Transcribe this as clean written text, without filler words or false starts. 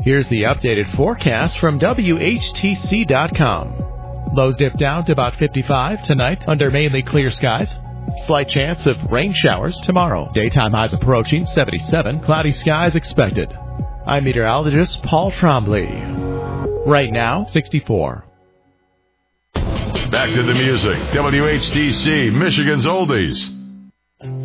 Here's the updated forecast from WHTC.com. Lows dip down to about 55 tonight under mainly clear skies. Slight chance of rain showers tomorrow. Daytime highs approaching 77. Cloudy skies expected. I'm meteorologist Paul Trombley. Right now, 64. Back to the music. WHTC, Michigan's Oldies.